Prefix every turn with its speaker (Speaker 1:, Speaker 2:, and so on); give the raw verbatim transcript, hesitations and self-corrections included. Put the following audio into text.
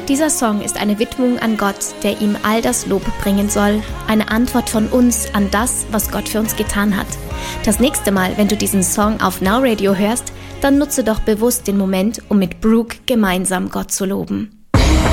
Speaker 1: Dieser Song ist eine Widmung an Gott, der ihm all das Lob bringen soll. Eine Antwort von uns an das, was Gott für uns getan hat. Das nächste Mal, wenn du diesen Song auf Now Radio hörst, dann nutze doch bewusst den Moment, um mit Brooke gemeinsam Gott zu loben.